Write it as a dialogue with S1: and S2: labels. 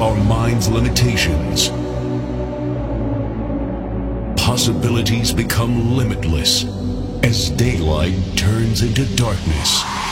S1: our mind's limitations, possibilities become limitless as daylight turns into darkness.